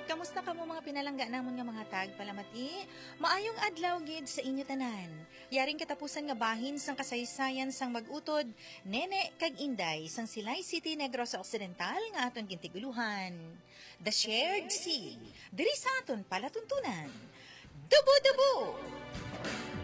Kamusta ka mo mga pinalangga namon nga mga tag palamati? Maayong adlaw gid sa inyo tanan. Yaring katapusan nga bahin sang kasaysayan sang mag-utod, Nene kag Inday sang Silay City, Negros Occidental nga aton gintiguluhan. The Shared Sea, diri sa aton palatuntunan. Dubo-dubo!